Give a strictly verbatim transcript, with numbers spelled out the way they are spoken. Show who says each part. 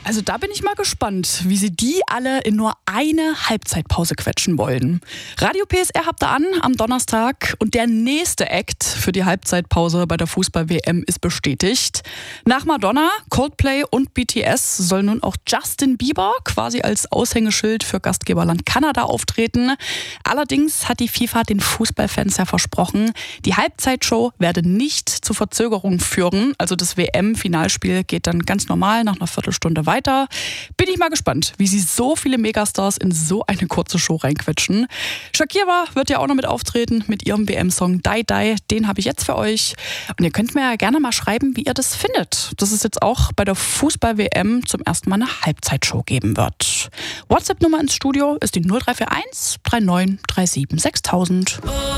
Speaker 1: Also da bin ich mal gespannt, wie sie die alle in nur eine Halbzeitpause quetschen wollen. Radio P S R habt ihr an am Donnerstag und der nächste Act für die Halbzeitpause bei der Fußball-W M ist bestätigt. Nach Madonna, Coldplay und B T S soll nun auch Justin Bieber quasi als Aushängeschild für Gastgeberland Kanada auftreten. Allerdings hat die FIFA den Fußballfans ja versprochen, die Halbzeitshow werde nicht zu Verzögerungen führen. Also das W M-Finalspiel geht dann ganz normal nach einer Viertelstunde weiter. Bin ich mal gespannt, wie sie so viele Megastars in so eine kurze Show reinquetschen. Shakira wird ja auch noch mit auftreten mit ihrem W M-Song Die Die. Den habe ich jetzt für euch. Und ihr könnt mir ja gerne mal schreiben, wie ihr das findet, dass es jetzt auch bei der Fußball-W M zum ersten Mal eine Halbzeitshow geben wird. WhatsApp-Nummer ins Studio ist die null drei vier eins drei neun drei sieben sechstausend.